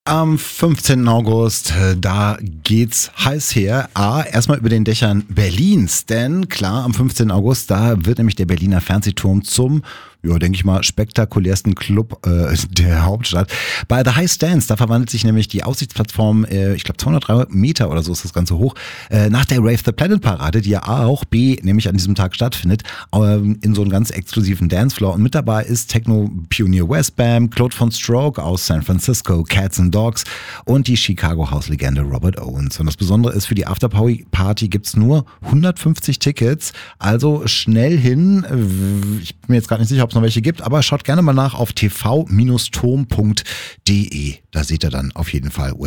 Am 15. August, da geht's heiß her. Erstmal über den Dächern Berlins, denn klar, am 15. August, da wird nämlich der Berliner Fernsehturm zum, ja, denke ich mal, spektakulärsten Club der Hauptstadt. Bei The High Stands, da verwandelt sich nämlich die Aussichtsplattform, ich glaube 203 Meter oder so ist das Ganze hoch, nach der Rave the Planet Parade, die ja A auch B nämlich an diesem Tag stattfindet, in so einem ganz exklusiven Dancefloor. Und mit dabei ist Techno-Pionier Westbam, Claude von Stroke aus San Francisco, Cats and Dogs und die Chicago-House-Legende Robert Owens. Und das Besondere ist, für die Afterparty gibt's nur 150 Tickets, also schnell hin. Ich bin mir jetzt gerade nicht sicher, ob es noch welche gibt, aber schaut gerne mal nach auf tv-turm.de. Da seht ihr dann auf jeden Fall